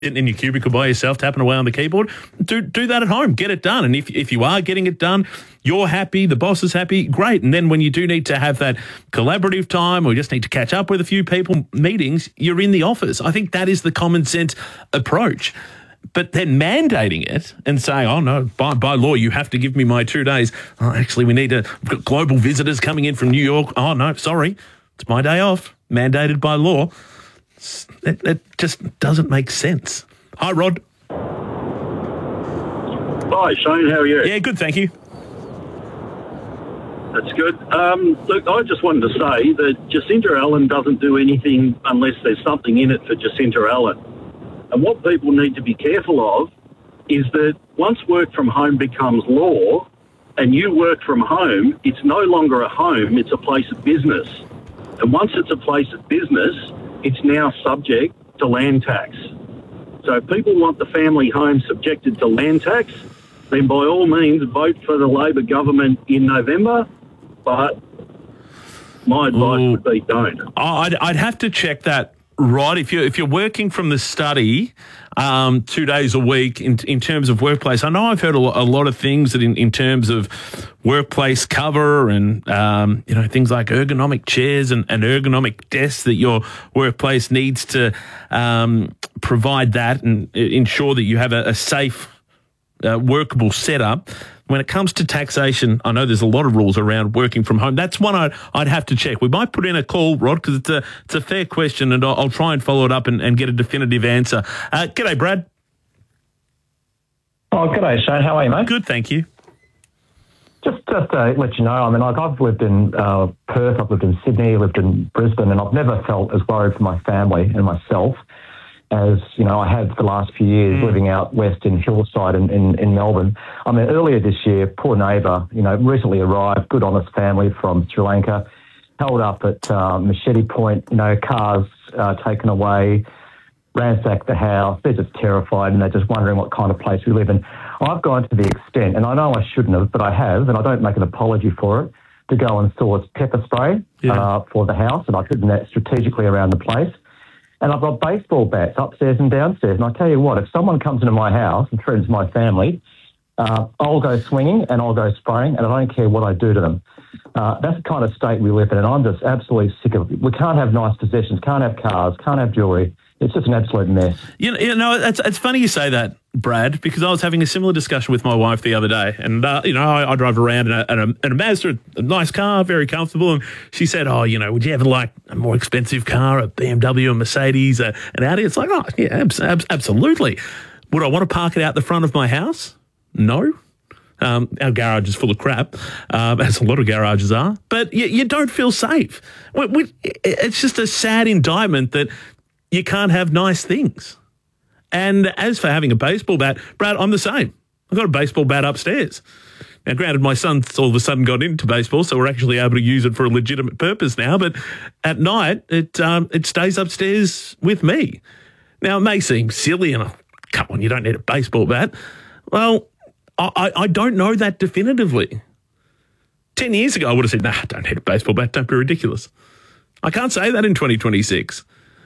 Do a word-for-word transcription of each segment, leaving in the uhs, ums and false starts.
in, in your cubicle by yourself, tapping away on the keyboard. Do do that at home. Get it done. And if if you are getting it done, you're happy, the boss is happy, great. And then when you do need to have that collaborative time or just need to catch up with a few people, meetings, you're in the office. I think that is the common sense approach. But then mandating it and saying, oh, no, by, by law, you have to give me my two days. Oh, actually, we need a, we've got global visitors coming in from New York. Oh, no, sorry, it's my day off, mandated by law. It, it just doesn't make sense. Hi, Rod. Hi, Shane, how are you? Yeah, good, thank you. That's good. Um, look, I just wanted to say that Jacinta Allen doesn't do anything unless there's something in it for Jacinta Allen. And what people need to be careful of is that once work from home becomes law and you work from home, it's no longer a home, it's a place of business. And once it's a place of business, it's now subject to land tax. So if people want the family home subjected to land tax, then by all means vote for the Labor government in November, but my advice Ooh. would be don't. I'd, I'd have to check that. Right, if you're if you're working from the study um, two days a week in in terms of workplace, I know I've heard a, lo- a lot of things that in, in terms of workplace cover and um, you know things like ergonomic chairs and, and ergonomic desks that your workplace needs to um, provide that and ensure that you have a, a safe, uh, workable setup. When it comes to taxation, I know there's a lot of rules around working from home. That's one I'd, I'd have to check. We might put in a call, Rod, because it's a it's a fair question, and I'll, I'll try and follow it up and, and get a definitive answer. Uh, g'day, Brad. Oh, g'day, Shane. How are you, mate? Good, thank you. Just just to let you know, I mean, like I've lived in uh, Perth, I've lived in Sydney, lived in Brisbane, and I've never felt as worried for my family and myself as, you know, I have the last few years mm. living out west in Hillside in, in, in Melbourne. I mean, earlier this year, poor neighbour, you know, recently arrived, good honest family from Sri Lanka, held up at uh, Machete Point, you know, cars uh, taken away, ransacked the house. They're just terrified and they're just wondering what kind of place we live in. I've gone to the extent, and I know I shouldn't have, but I have, and I don't make an apology for it, to go and source pepper spray yeah. uh, for the house, and I've hidden that strategically around the place. And I've got baseball bats upstairs and downstairs. And I tell you what, if someone comes into my house and threatens my family, uh, I'll go swinging and I'll go spraying, and I don't care what I do to them. Uh, that's the kind of state we live in, and I'm just absolutely sick of it. We can't have nice possessions, can't have cars, can't have jewellery. It's just an absolute mess. You know, you know it's, it's funny you say that, Brad, because I was having a similar discussion with my wife the other day. And, uh, you know, I, I drive around in a, in, a, in a Mazda, a nice car, very comfortable. And she said, oh, you know, would you ever like a more expensive car, a B M W, a Mercedes, a, an Audi? It's like, oh, yeah, abs- abs- absolutely. Would I want to park it out the front of my house? No. Um, our garage is full of crap, um, as a lot of garages are. But you, you don't feel safe. We, we, it's just a sad indictment that you can't have nice things. And as for having a baseball bat, Brad, I'm the same. I've got a baseball bat upstairs. Now, granted, my son's all of a sudden got into baseball, so we're actually able to use it for a legitimate purpose now. But at night, it um, it stays upstairs with me. Now, it may seem silly, and oh, come on, you don't need a baseball bat. Well, I, I don't know that definitively. Ten years ago, I would have said, nah, don't need a baseball bat. Don't be ridiculous. I can't say that in twenty twenty-six.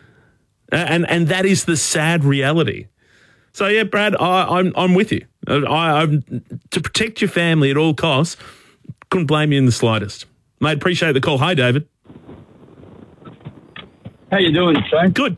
And and that is the sad reality. So yeah, Brad, I, I'm I'm with you. I, I'm to protect your family at all costs. Couldn't blame you in the slightest, mate. Appreciate the call. Hi, David. How you doing, Shane? Good.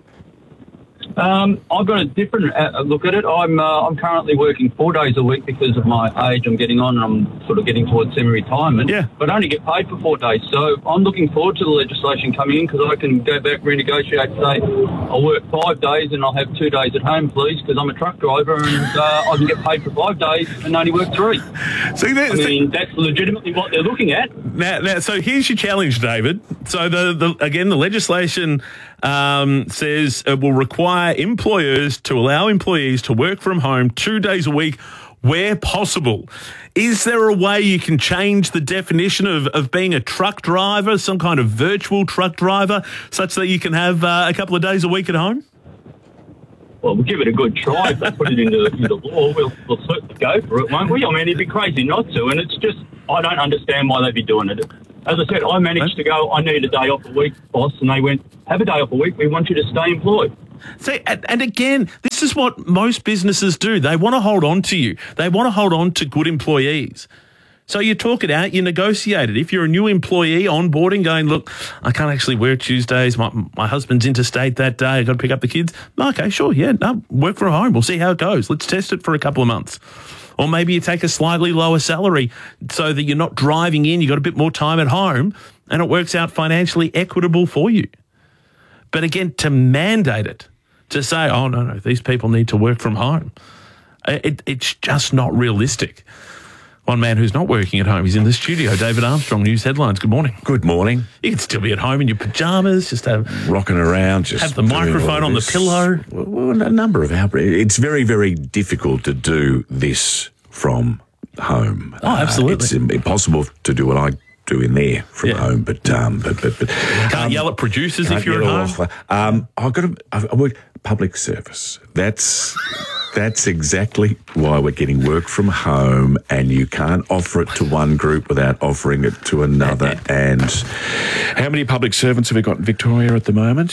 Um, I've got a different uh, look at it. I'm uh, I'm currently working four days a week because of my age. I'm getting on and I'm sort of getting towards semi-retirement. Yeah. But I only get paid for four days. So I'm looking forward to the legislation coming in because I can go back, renegotiate, say, I'll work five days and I'll have two days at home, please, because I'm a truck driver and uh, I can get paid for five days and only work three. See, that, I mean, that's legitimately what they're looking at. Now, now, so here's your challenge, David. So the, the again, the legislation um, says it will require employers to allow employees to work from home two days a week where possible. Is there a way you can change the definition of, of being a truck driver, some kind of virtual truck driver, such that you can have uh, a couple of days a week at home? Well, we'll give it a good try. If they put it into, into law, we'll, we'll certainly go for it, won't we? I mean, it'd be crazy not to, and it's just, I don't understand why they'd be doing it. As I said, I managed to go, I need a day off a week, boss, and they went, have a day off a week, we want you to stay employed. See, and, and again, this is what most businesses do. They want to hold on to you. They want to hold on to good employees. So you talk it out, you negotiate it. If you're a new employee onboarding going, look, I can't actually work Tuesdays. My, my husband's interstate that day. I've got to pick up the kids. Okay, sure, yeah, no, work from home. We'll see how it goes. Let's test it for a couple of months. Or maybe you take a slightly lower salary so that you're not driving in, you've got a bit more time at home, and it works out financially equitable for you. But again, to mandate it, to say, oh, no, no, these people need to work from home, it, it's just not realistic. One man who's not working at home, he's in the studio, David Armstrong, News Headlines. Good morning. Good morning. You can still be at home in your pyjamas, just have... Rocking around, just... Have the microphone on the pillow. Well, a number of our... It's very, very difficult to do this from home. Oh, absolutely. Uh, it's impossible to do what I do in there from Yeah. home, but... Um, but, but, but Can't um, yell at producers can't if you're yell at home. off. Um, I've got to... I I work public service. That's... That's exactly why we're getting work from home, and you can't offer it to one group without offering it to another. And how many public servants have we got in Victoria at the moment?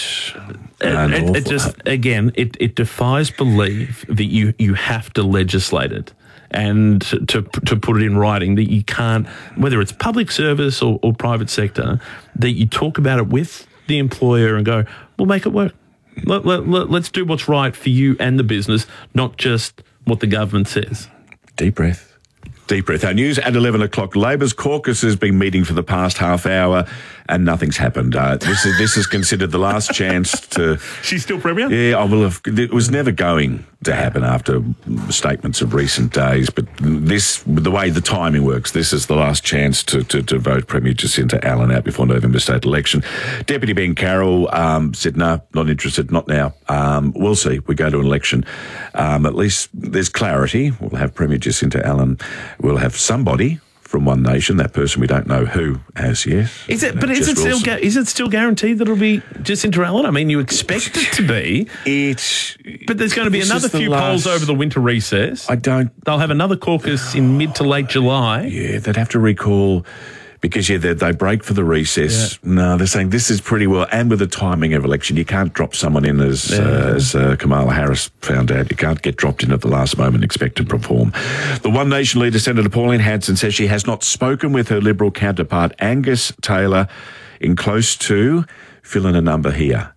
An It, it, it awful- just, again, it, it defies belief that you, you have to legislate it and to to put it in writing, that you can't, whether it's public service or, or private sector, that you talk about it with the employer and go, we'll make it work. Let, let, let, let's do what's right for you and the business, not just what the government says. Deep breath. Deep breath. Our news at eleven o'clock. Labor's caucus has been meeting for the past half hour and nothing's happened. Uh, this is this is considered the last chance to... She's still Premier? Yeah, I will have... It was never going to happen after statements of recent days, but this, the way the timing works, this is the last chance to, to, to vote Premier Jacinta Allen out before November state election. Deputy Ben Carroll um, said, no, not interested, not now. Um, we'll see. We go to an election. Um, at least there's clarity. We'll have Premier Jacinta Allen. We'll have somebody from One Nation, that person we don't know who as yet. Is it? But Uh, is Jess it still? Wilson. Ga- is it still guaranteed that it'll be Jacinta Allen? I mean, you expect it to be, It's... but there's going to be This is another the few last- polls over the winter recess. I don't... They'll have another caucus in mid to late July. Yeah, they'd have to recall... Because, yeah, they, they break for the recess. Yeah. No, they're saying this is pretty well, and with the timing of election, you can't drop someone in as, yeah. uh, as uh, Kamala Harris found out. You can't get dropped in at the last moment and expect to perform. The One Nation leader, Senator Pauline Hanson, says she has not spoken with her Liberal counterpart, Angus Taylor, in close to, fill in a number here,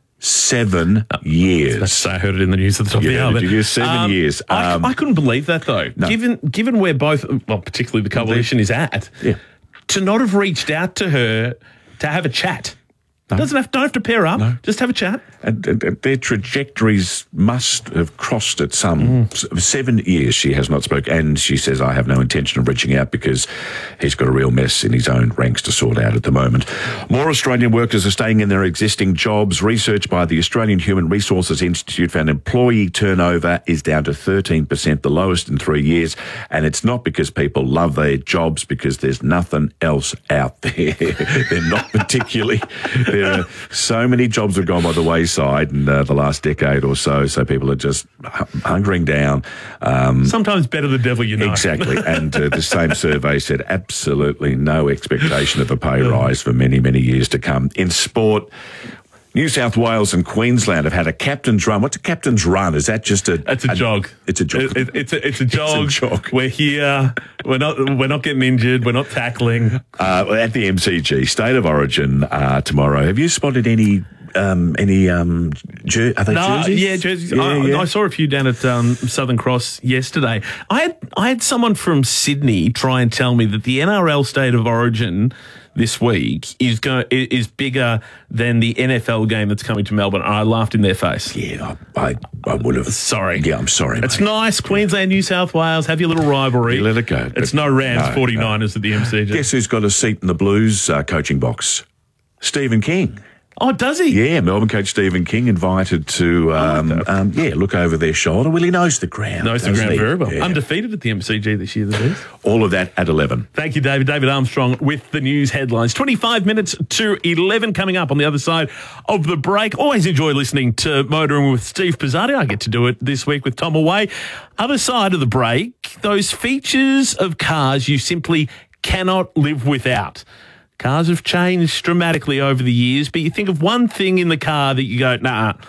seven oh, years. I heard it in the news at the top yeah, of the hour. Did you? Seven um, years. Um, I, I couldn't believe that, though. No. Given given where both, well, particularly the coalition is at, yeah. to not have reached out to her to have a chat. No. Doesn't have, don't have to pair up. No. Just have a chat. And, and, and their trajectories must have crossed at some mm. seven years. She has not spoken, and she says, "I have no intention of reaching out because he's got a real mess in his own ranks to sort out at the moment." More Australian workers are staying in their existing jobs. Research by the Australian Human Resources Institute found employee turnover is down to thirteen percent, the lowest in three years. And it's not because people love their jobs, because there's nothing else out there. They're not particularly. There are so many jobs have gone by the wayside in uh, the last decade or so, so people are just hunkering down. Um, Sometimes better the devil you know. Exactly. And uh, the same survey said absolutely no expectation of a pay rise for many, many years to come. In sport, New South Wales and Queensland have had a captain's run. What's a captain's run? Is that just a... It's a, a jog. It's a jog. It, it, it's, a, it's a jog. It's a jog. We're here. We're not We're not getting injured. We're not tackling. Uh, at the M C G, State of Origin uh, tomorrow. Have you spotted any... Um, any um, jer- are they no, jerseys? yeah, jerseys. Yeah, I, yeah. I saw a few down at um, Southern Cross yesterday. I had I had someone from Sydney try and tell me that the N R L State of Origin this week is go is bigger than the N F L game that's coming to Melbourne. And I laughed in their face. Yeah, I, I, I would have. Sorry. Yeah, I'm sorry. It's mate. nice. Queensland, New South Wales, have your little rivalry. You let it go. It's no Rams no, forty-niners no. at the M C G. Guess who's got a seat in the Blues uh, coaching box? Stephen King. Oh, does he? Yeah, Melbourne coach Stephen King invited to, um, like um, yeah, look over their shoulder. Well, he knows the ground. Knows the doesn't ground he? very well. Yeah. Undefeated at the M C G this year, that is. All of that at eleven. Thank you, David. David Armstrong with the news headlines. twenty-five minutes to eleven coming up on the other side of the break. Always enjoy listening to Motoring with Steve Pizzati. I get to do it this week with Tom Away. Other side of the break, those features of cars you simply cannot live without. Cars have changed dramatically over the years, but you think of one thing in the car that you go, nah,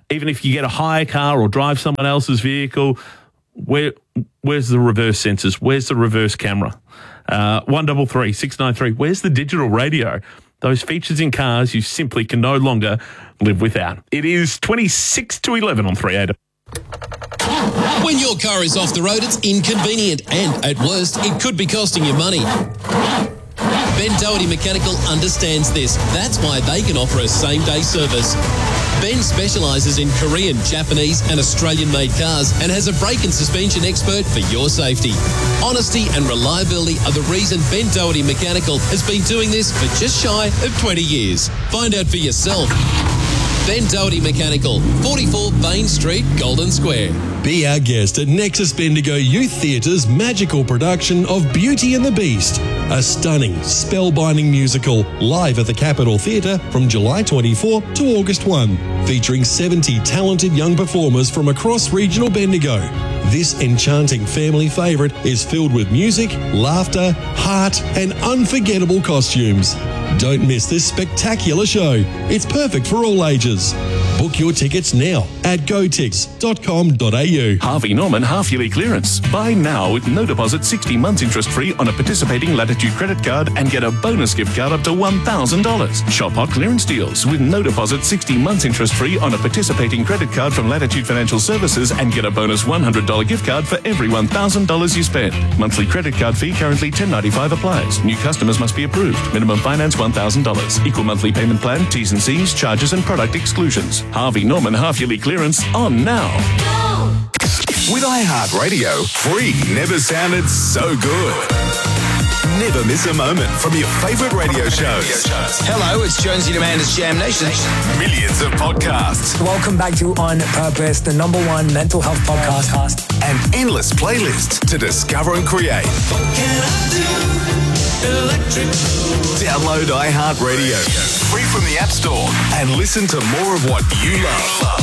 even if you get a hire car or drive someone else's vehicle, where where's the reverse sensors? Where's the reverse camera? Uh, one double three six nine three. Where's the digital radio? Those features in cars you simply can no longer live without. It is twenty-six to eleven on three A M. When your car is off the road, it's inconvenient and, at worst, it could be costing you money. Ben Doherty Mechanical understands this. That's why they can offer a same-day service. Ben specialises in Korean, Japanese and Australian-made cars and has a brake and suspension expert for your safety. Honesty and reliability are the reason Ben Doherty Mechanical has been doing this for just shy of twenty years. Find out for yourself. Ben Doherty Mechanical, forty-four Bain Street, Golden Square. Be our guest at Nexus Bendigo Youth Theatre's magical production of Beauty and the Beast, a stunning, spellbinding musical live at the Capitol Theatre from July twenty-fourth to August first, featuring seventy talented young performers from across regional Bendigo. This enchanting family favourite is filled with music, laughter, heart and unforgettable costumes. Don't miss this spectacular show. It's perfect for all ages. Book your tickets now at go tix dot com dot a u. Harvey Norman half-yearly clearance. Buy now with no deposit, sixty months interest-free on a participating Latitude credit card and get a bonus gift card up to one thousand dollars. Shop hot clearance deals with no deposit, sixty months interest-free on a participating credit card from Latitude Financial Services and get a bonus one hundred dollars gift card for every one thousand dollars you spend. Monthly credit card fee currently ten ninety-five applies. New customers must be approved. Minimum finance one thousand dollars. Equal monthly payment plan, T's and C's, charges and product exclusions. Harvey Norman half-yearly clearance on now. With iHeartRadio, free never sounded so good. Never miss a moment from your favourite radio shows. Hello, it's Jonesy and Amanda's Jam Nation. Millions of podcasts. Welcome back to On Purpose, the number one mental health podcast. And endless playlists to discover and create. What can I do? Electric. Download iHeartRadio, free from the App Store, and listen to more of what you love.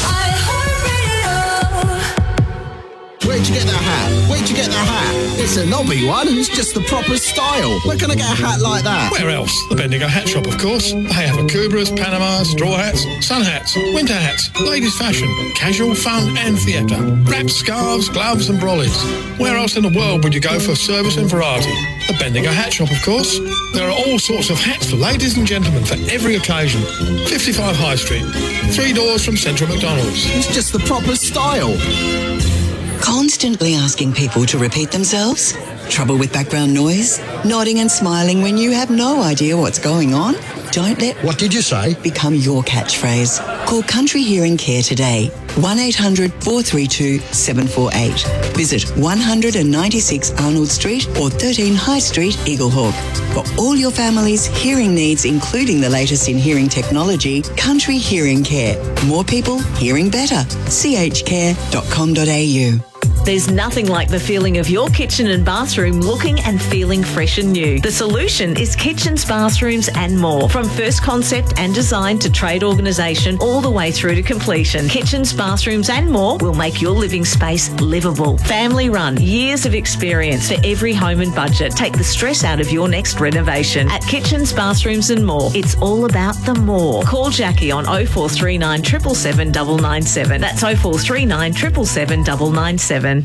Where'd you get that hat? Where'd you get that hat? It's a knobby one and it's just the proper style. Where can I get a hat like that? Where else? The Bendigo Hat Shop, of course. They have Akubras, Panamas, straw hats, sun hats, winter hats, ladies' fashion, casual, fun and theatre. Wraps, scarves, gloves and brollies. Where else in the world would you go for service and variety? The Bendigo Hat Shop, of course. There are all sorts of hats for ladies and gentlemen for every occasion. fifty-five High Street. Three doors from Central McDonald's. It's just the proper style. Constantly asking people to repeat themselves? Trouble with background noise? Nodding and smiling when you have no idea what's going on? Don't let what did you say become your catchphrase. Call Country Hearing Care today. one eight hundred four three two seven four eight. Visit one ninety-six Arnold Street or thirteen High Street, Eaglehawk. For all your family's hearing needs, including the latest in hearing technology, Country Hearing Care. More people hearing better. c h care dot com dot a u. There's nothing like the feeling of your kitchen and bathroom looking and feeling fresh and new. The solution is kitchens, bathrooms and more. From first concept and design to trade organisation all the way through to completion. Kitchens, bathrooms and more will make your living space livable. Family run, years of experience for every home and budget. Take the stress out of your next renovation. At Kitchens, Bathrooms and More, it's all about the more. Call Jackie on oh four three nine seven seven seven nine nine seven. That's oh four three nine seven seven seven nine nine seven.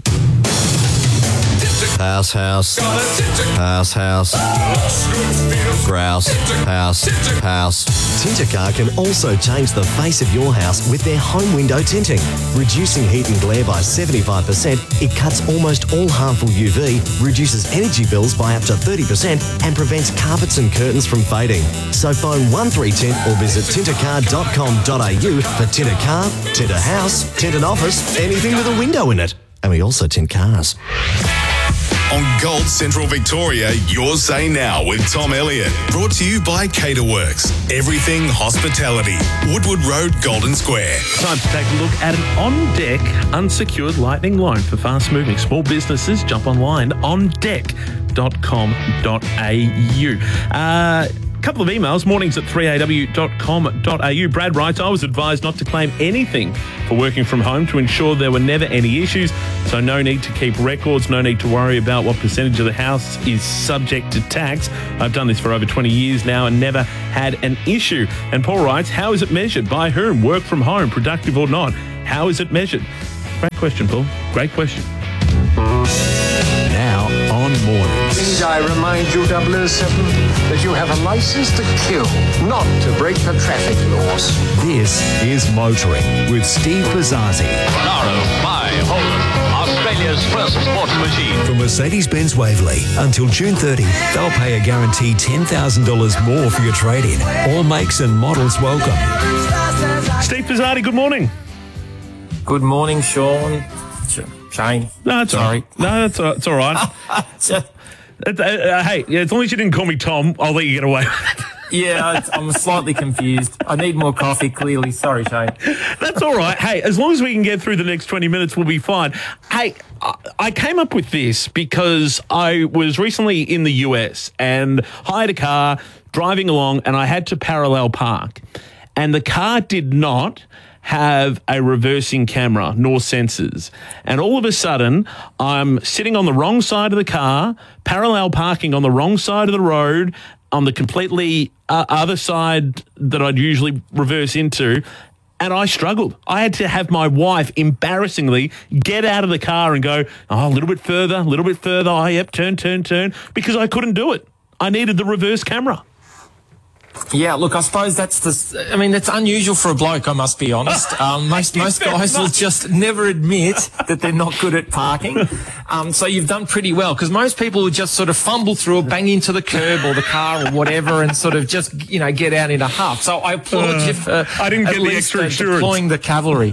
House, house, house, house, grouse, house, house. Tintercar can also change the face of your house with their home window tinting. Reducing heat and glare by seventy-five percent, it cuts almost all harmful U V, reduces energy bills by up to thirty percent and prevents carpets and curtains from fading. So phone one three tint or visit tintercar dot com dot a u for Tinter Car, Tinter House, Tinter Office, anything with a window in it. And we also tint cars. On Gold Central Victoria, your say now with Tom Elliott. Brought to you by Caterworks. Everything hospitality. Woodwood Road, Golden Square. Time to take a look at an on-deck unsecured lightning loan for fast-moving small businesses. Jump online on deck dot com dot a u. Uh, couple of emails, mornings at three a w dot com dot a u. Brad writes, I was advised not to claim anything for working from home to ensure there were never any issues, so no need to keep records, no need to worry about what percentage of the house is subject to tax. I've done this for over twenty years now and never had an issue. And Paul writes, how is it measured? By whom? Work from home, productive or not? How is it measured? Great question, Paul. Great question. Now on mornings. Need I remind you, double oh seven, that you have a license to kill, not to break the traffic laws. This is Motoring with Steve Pizzazzi. Monaro by Holden, Australia's first sports machine. From Mercedes-Benz Waverley, until June thirtieth, they'll pay a guaranteed ten thousand dollars more for your trade-in. All makes and models welcome. Steve Pizzazzi, good morning. Good morning, Sean. Shane. No, it's Sorry. All right. No, it's all, it's all right. uh, uh, hey, yeah, as long as you didn't call me Tom, I'll let you get away with it. Yeah, I'm slightly confused. I need more coffee, clearly. Sorry, Shane. That's all right. Hey, as long as we can get through the next twenty minutes, we'll be fine. Hey, I came up with this because I was recently in the U S and hired a car, driving along, and I had to parallel park. And the car did not have a reversing camera nor sensors. And all of a sudden, I'm sitting on the wrong side of the car, parallel parking on the wrong side of the road, on the completely uh, other side that I'd usually reverse into, and I struggled. I had to have my wife embarrassingly get out of the car and go, oh, a little bit further, a little bit further, oh, yep, turn, turn, turn, because I couldn't do it. I needed the reverse camera. Yeah, look, I suppose that's the... I mean, that's unusual for a bloke, I must be honest. Um, most most guys will just never admit that they're not good at parking. Um, so you've done pretty well, because most people would just sort of fumble through it, bang into the curb or the car or whatever, and sort of just, you know, get out in a huff. So I applaud uh, you for I didn't at get the least, extra uh, insurance. deploying the cavalry.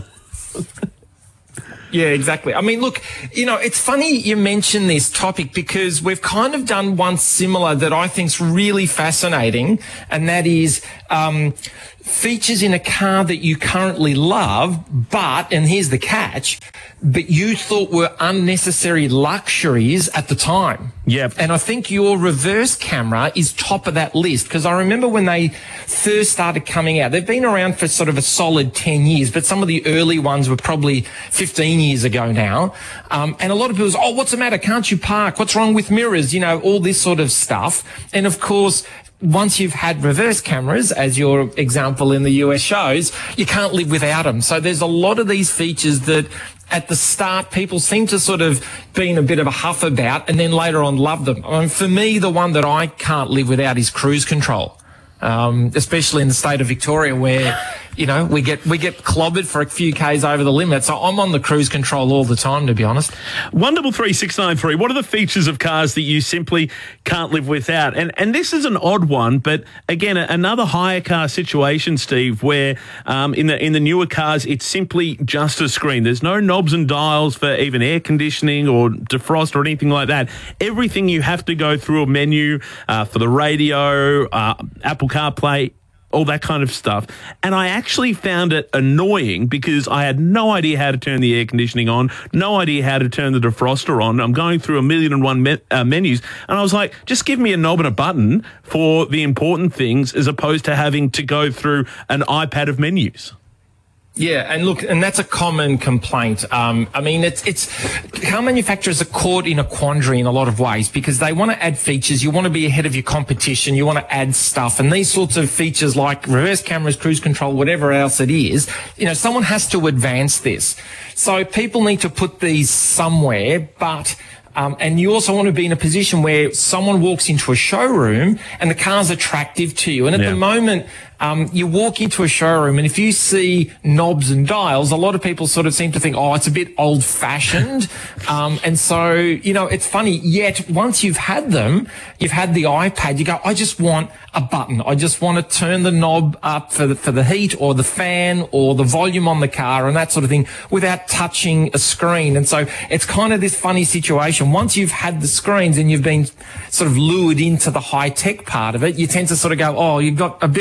Yeah, exactly. I mean, look, you know, it's funny you mention this topic because we've kind of done one similar that I think's really fascinating, and that is um, features in a car that you currently love, but, and here's the catch, but you thought were unnecessary luxuries at the time. Yep. And I think your reverse camera is top of that list, because I remember when they first started coming out, they've been around for sort of a solid ten years, but some of the early ones were probably fifteen years ago now. Um, and a lot of people say, oh, what's the matter? Can't you park? What's wrong with mirrors? You know, all this sort of stuff. And of course, once you've had reverse cameras, as your example in the U S shows, you can't live without them. So there's a lot of these features that at the start people seem to sort of be in a bit of a huff about, and then later on love them. I mean, for me, the one that I can't live without is cruise control, um, especially in the state of Victoria where, you know, we get we get clobbered for a few Ks over the limit. So I'm on the cruise control all the time, to be honest. One double three six nine three. What are the features of cars that you simply can't live without? And and this is an odd one, but again, another hire car situation, Steve, where um, in the in the newer cars, it's simply just a screen. There's no knobs and dials for even air conditioning or defrost or anything like that. Everything you have to go through a menu uh, for the radio, uh, Apple CarPlay, all that kind of stuff. And I actually found it annoying because I had no idea how to turn the air conditioning on, no idea how to turn the defroster on. I'm going through a million and one me- uh, menus, and I was like, just give me a knob and a button for the important things as opposed to having to go through an iPad of menus. Yeah, and look, and that's a common complaint. Um, I mean, it's, it's, car manufacturers are caught in a quandary in a lot of ways because they want to add features. You want to be ahead of your competition. You want to add stuff. And these sorts of features like reverse cameras, cruise control, whatever else it is, you know, someone has to advance this. So people need to put these somewhere, but Um, and you also want to be in a position where someone walks into a showroom and the car's attractive to you. And at yeah. the moment, um, you walk into a showroom and if you see knobs and dials, a lot of people sort of seem to think, oh, it's a bit old fashioned. um, and so, you know, it's funny. Yet once you've had them, you've had the iPad, you go, I just want a button. I just want to turn the knob up for the, for the heat or the fan or the volume on the car and that sort of thing without touching a screen. And so it's kind of this funny situation. Once you've had the screens and you've been sort of lured into the high-tech part of it, you tend to sort of go, oh, you've got a bit of bias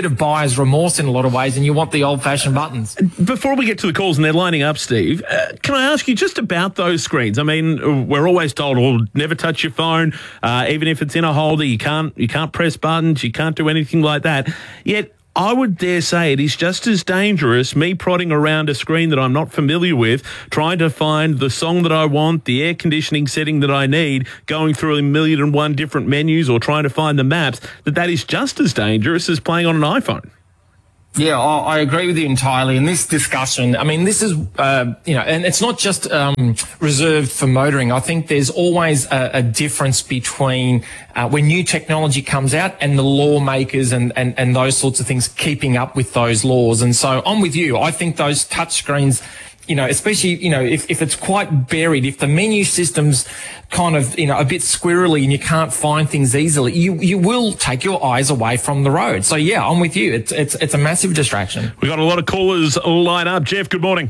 buyer's remorse in a lot of ways, and you want the old-fashioned buttons. Before we get to the calls and they're lining up, Steve, uh, can I ask you just about those screens? I mean, we're always told, oh, never touch your phone, uh, even if it's in a holder. You can't, you can't press buttons. You can't do anything like that. Yet, I would dare say it is just as dangerous, me prodding around a screen that I'm not familiar with, trying to find the song that I want, the air conditioning setting that I need, going through a million and one different menus or trying to find the maps, that that is just as dangerous as playing on an iPhone. Yeah, I agree with you entirely. In this discussion, I mean, this is, uh, you know, and it's not just um, reserved for motoring. I think there's always a, a difference between uh, when new technology comes out and the lawmakers and, and, and those sorts of things keeping up with those laws. And so I'm with you. I think those touch screens, you know, especially, you know, if, if it's quite buried, if the menu system's kind of, you know, a bit squirrely and you can't find things easily, you, you will take your eyes away from the road. So, yeah, I'm with you. It's, it's, it's a massive distraction. We've got a lot of callers lined up. Jeff, good morning.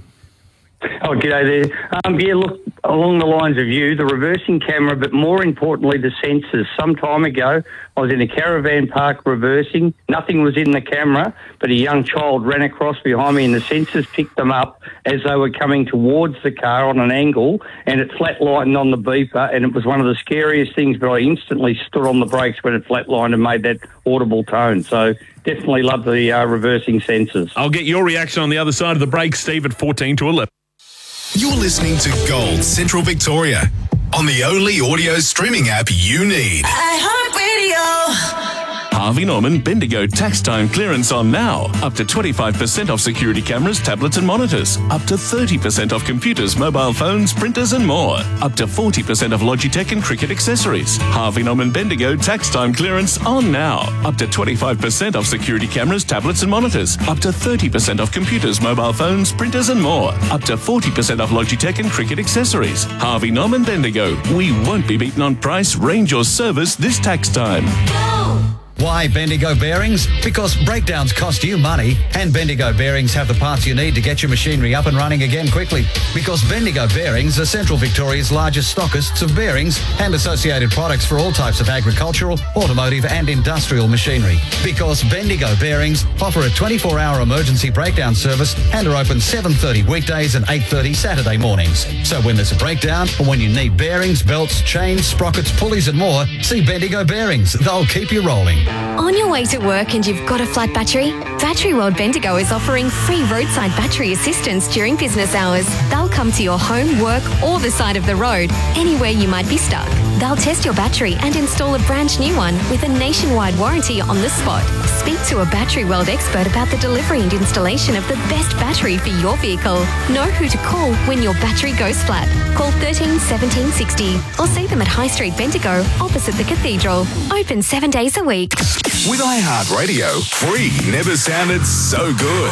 Oh, g'day there. Um, yeah, look, along the lines of you, the reversing camera, but more importantly, the sensors. Some time ago, I was in a caravan park reversing. Nothing was in the camera, but a young child ran across behind me and the sensors picked them up as they were coming towards the car on an angle, and it flatlined on the beeper, and it was one of the scariest things, but I instantly stood on the brakes when it flatlined and made that audible tone. So definitely love the uh, reversing sensors. I'll get your reaction on the other side of the break, Steve, at fourteen to eleven. You're listening to Gold Central Victoria on the only audio streaming app you need. iHeartRadio. Harvey Norman Bendigo tax time clearance on now. Up to twenty-five percent off security cameras, tablets and monitors. Up to thirty percent off computers, mobile phones, printers and more. Up to forty percent off Logitech and cricket accessories. Harvey Norman Bendigo tax time clearance on now. Up to twenty-five percent off security cameras, tablets and monitors. Up to thirty percent off computers, mobile phones, printers and more. Up to forty percent off Logitech and cricket accessories. Harvey Norman Bendigo. We won't be beaten on price, range or service this tax time. Why Bendigo Bearings? Because breakdowns cost you money, and Bendigo Bearings have the parts you need to get your machinery up and running again quickly. Because Bendigo Bearings are Central Victoria's largest stockists of bearings and associated products for all types of agricultural, automotive and industrial machinery. Because Bendigo Bearings offer a twenty-four hour emergency breakdown service and are open seven thirty weekdays and eight thirty Saturday mornings. So when there's a breakdown or when you need bearings, belts, chains, sprockets, pulleys and more, see Bendigo Bearings. They'll keep you rolling. On your way to work and you've got a flat battery? Battery World Bendigo is offering free roadside battery assistance during business hours. They'll come to your home, work or the side of the road, anywhere you might be stuck. They'll test your battery and install a brand new one with a nationwide warranty on the spot. Speak to a Battery World expert about the delivery and installation of the best battery for your vehicle. Know who to call when your battery goes flat. Call thirteen seventeen sixty or see them at High Street Bendigo opposite the Cathedral. Open seven days a week. With iHeartRadio, free never sounded so good.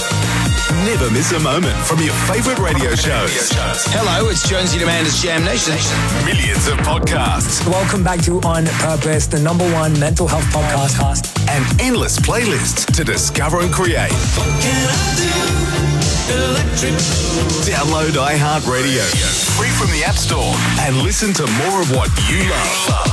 Never miss a moment from your favourite radio shows. Hello, it's Jonesy Demander's Jam Nation. Millions of podcasts. Welcome back to On Purpose, the number one mental health podcast. And endless playlists to discover and create. Download iHeartRadio, free from the App Store, and listen to more of what you love.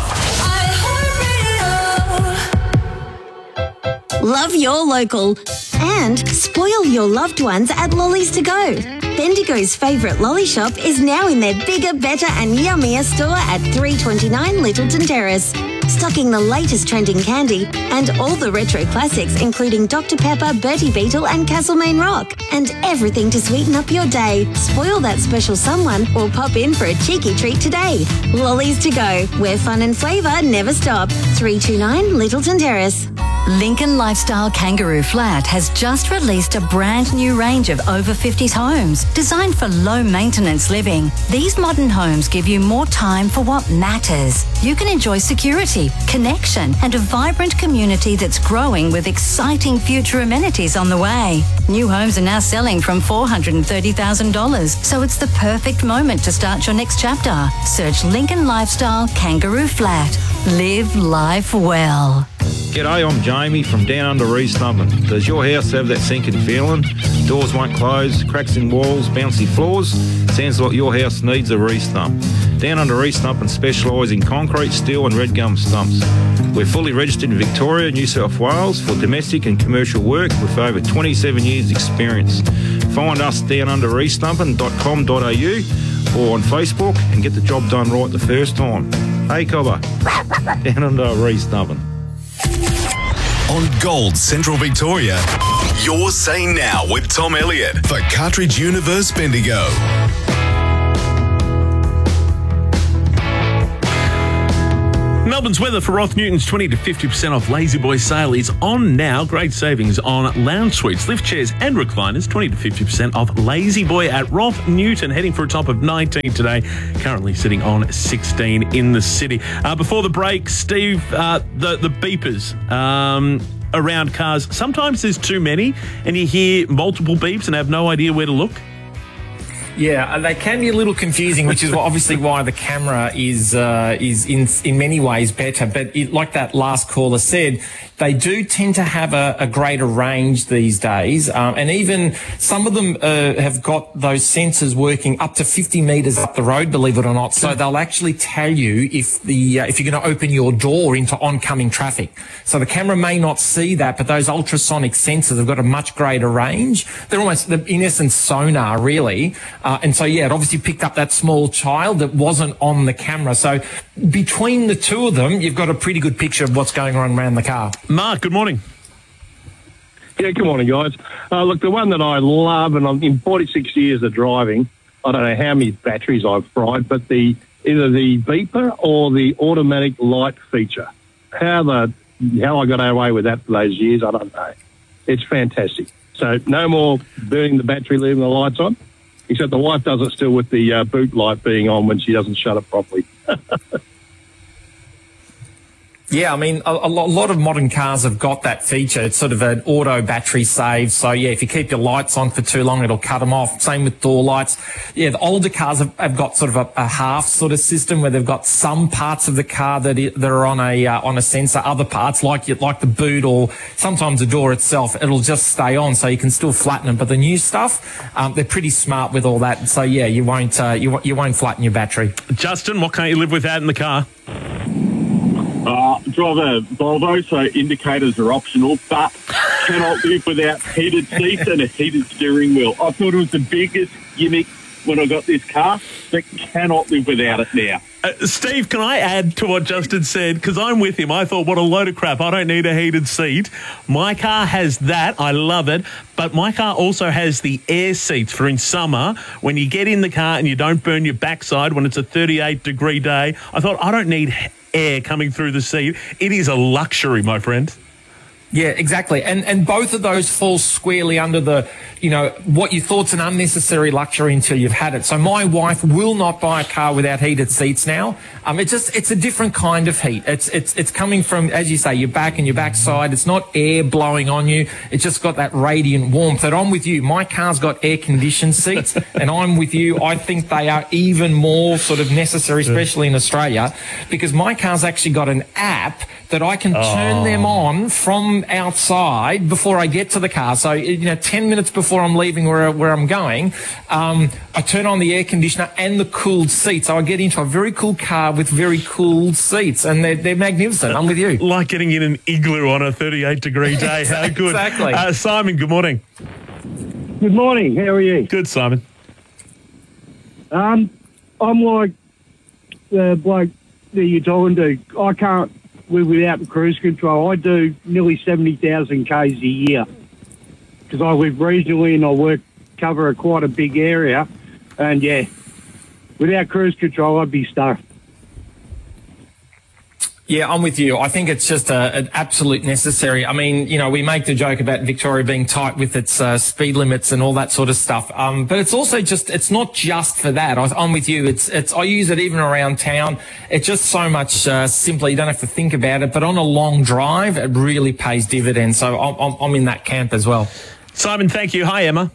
Love your local and spoil your loved ones at Lollies to Go. Bendigo's favourite lolly shop is now in their bigger, better and yummier store at three twenty-nine Littleton Terrace. Stocking the latest trending candy and all the retro classics including Doctor Pepper, Bertie Beetle and Castlemaine Rock. And everything to sweeten up your day. Spoil that special someone or pop in for a cheeky treat today. Lollies to Go, where fun and flavour never stop. three twenty-nine Littleton Terrace. Lincoln Lifestyle Kangaroo Flat has just released a brand new range of over fifties homes designed for low maintenance living. These modern homes give you more time for what matters. You can enjoy security, connection and a vibrant community that's growing with exciting future amenities on the way. New homes are now selling from four hundred thirty thousand dollars, so it's the perfect moment to start your next chapter. Search Lincoln Lifestyle Kangaroo Flat. Live life well. G'day, I'm Jamie from down under Reesnubman. Does your house have that sinking feeling? Doors won't close, cracks in walls, bouncy floors? Sounds like your house needs a re-snub. Down Under East Nuppan specialise in concrete, steel and red gum stumps. We're fully registered in Victoria, New South Wales for domestic and commercial work with over twenty-seven years experience. Find us down under east nuppan dot com dot a u or on Facebook and get the job done right the first time. Hey Cobber, Down Under East Nuppan. On Gold Central Victoria, you're Say Now with Tom Elliott for Cartridge Universe Bendigo. Melbourne's weather for Roth Newton's twenty to fifty percent off Lazy Boy sale is on now. Great savings on lounge suites, lift chairs and recliners. twenty to fifty percent off Lazy Boy at Roth Newton, heading for a top of nineteen today. Currently sitting on sixteen in the city. Uh, before the break, Steve, uh, the, the beepers um, around cars. Sometimes there's too many and you hear multiple beeps and have no idea where to look. Yeah, they can be a little confusing, which is obviously why the camera is uh, is in in many ways better. But it, like that last caller said, they do tend to have a, a greater range these days, um, and even some of them uh, have got those sensors working up to fifty metres up the road, believe it or not. So they'll actually tell you if the uh, if you're going to open your door into oncoming traffic. So the camera may not see that, but those ultrasonic sensors have got a much greater range. They're almost, in essence, sonar, really. Uh, and so, yeah, it obviously picked up that small child that wasn't on the camera. So between the two of them, you've got a pretty good picture of what's going on around the car. Mark, good morning. Yeah, good morning, guys. Uh, look, the one that I love, and I'm in forty-six years of driving, I don't know how many batteries I've fried, but the either the beeper or the automatic light feature. How the how I got away with that for those years, I don't know. It's fantastic. So no more burning the battery, leaving the lights on. Except the wife does it still with the uh, boot light being on when she doesn't shut it properly. Yeah, I mean, a, a lot of modern cars have got that feature. It's sort of an auto battery save. So, yeah, if you keep your lights on for too long, it'll cut them off. Same with door lights. Yeah, the older cars have, have got sort of a, a half sort of system where they've got some parts of the car that, it, that are on a uh, on a sensor. Other parts, like you, like the boot or sometimes the door itself, it'll just stay on, so you can still flatten them. But the new stuff, um, they're pretty smart with all that. So, yeah, you won't uh, you, you won't flatten your battery. Justin, what can't you live without in the car? Uh, drive a Volvo, so indicators are optional, but cannot live without heated seats and a heated steering wheel. I thought it was the biggest gimmick when I got this car, but cannot live without it now. Uh, Steve, can I add to what Justin said? Because I'm with him. I thought, what a load of crap. I don't need a heated seat. My car has that. I love it. But my car also has the air seats for in summer when you get in the car and you don't burn your backside when it's a thirty-eight degree day. I thought, I don't need air coming through the seat. It is a luxury, my friend. Yeah, exactly. And and both of those fall squarely under the, you know, what you thought's an unnecessary luxury until you've had it. So my wife will not buy a car without heated seats now. Um, it's just, it's a different kind of heat. It's, it's, it's coming from, as you say, your back and your backside. It's not air blowing on you. It's just got that radiant warmth. And I'm with you. My car's got air conditioned seats and I'm with you. I think they are even more sort of necessary, especially in Australia, because my car's actually got an app that I can turn oh. them on from outside before I get to the car. So, you know, ten minutes before I'm leaving where, where I'm going, um, I turn on the air conditioner and the cooled seats. So I get into a very cool car with very cooled seats, and they're, they're magnificent. I'm with you. Like getting in an igloo on a thirty-eight degree day. How good. Exactly. Uh, Simon, good morning. Good morning. How are you? Good, Simon. Um, I'm like the bloke that you're talking to. I can't live without cruise control. I do nearly seventy thousand kays a year because I live regionally and I work cover a quite a big area. And, yeah, without cruise control, I'd be stuffed. Yeah, I'm with you. I think it's just a, an absolute necessary. I mean, you know, we make the joke about Victoria being tight with its uh, speed limits and all that sort of stuff. Um, but it's also just, it's not just for that. I, I'm with you. It's, it's, I use it even around town. It's just so much uh, simpler. You don't have to think about it. But on a long drive, it really pays dividends. So I'm, I'm in that camp as well. Simon, thank you. Hi, Emma.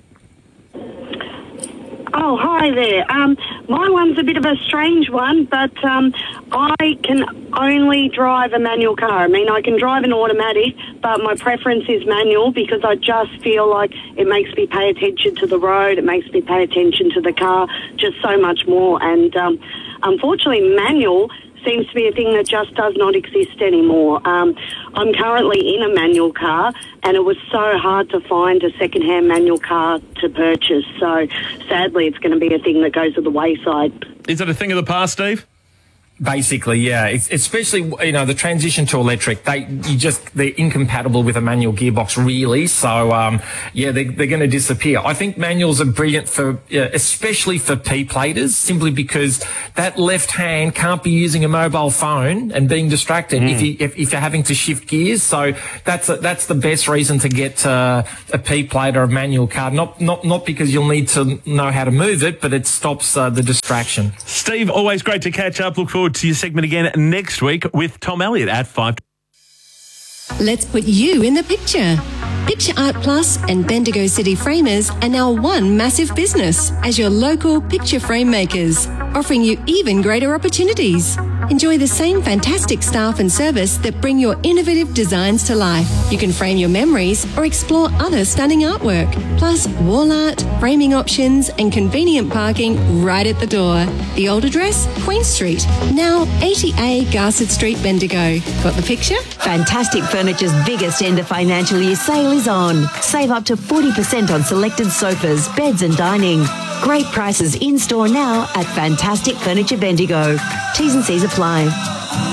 Oh, hi there. Um, my one's a bit of a strange one, but um, I can only drive a manual car. I mean, I can drive an automatic, but my preference is manual because I just feel like it makes me pay attention to the road. It makes me pay attention to the car just so much more. And um, unfortunately, manual seems to be a thing that just does not exist anymore. Um, I'm currently in a manual car, and it was so hard to find a second-hand manual car to purchase. So sadly, it's going to be a thing that goes to the wayside. Is it a thing of the past, Steve? Basically, yeah. It's, especially, you know, the transition to electric, they you just they're incompatible with a manual gearbox, really. So, um, yeah, they, they're going to disappear. I think manuals are brilliant for, yeah, especially for P-platers, simply because that left hand can't be using a mobile phone and being distracted mm. if, you, if, if you're having to shift gears. So that's a, that's the best reason to get uh, a P-plater, a manual car. Not not not because you'll need to know how to move it, but it stops uh, the distraction. Steve, always great to catch up. Look forward to your segment again next week with Tom Elliott at five. Let's put you in the picture. Picture Art Plus and Bendigo City Framers are now one massive business as your local picture frame makers, offering you even greater opportunities. Enjoy the same fantastic staff and service that bring your innovative designs to life. You can frame your memories or explore other stunning artwork, plus wall art, framing options and convenient parking right at the door. The old address, Queen Street, now eighty A Garsett Street, Bendigo. Got the picture? Fantastic Furniture's biggest end of financial year sale is on. Save up to forty percent on selected sofas, beds and dining. Great prices in store now at Fantastic Furniture Bendigo. T's and C's apply.